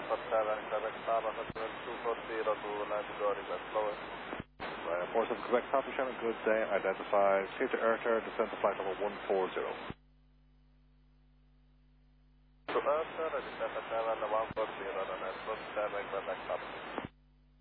Quebec Tower, Hotel 240 to Navigori, that's lower. 47 Quebec Papa Shannon, good day. Identify Theatre Ayrton, descend to flight level 140. To Ayrton, descend to Shannon 140, and then Quebec Papa.